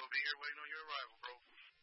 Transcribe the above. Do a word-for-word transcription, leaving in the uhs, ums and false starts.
We'll be here waiting on your arrival, bro.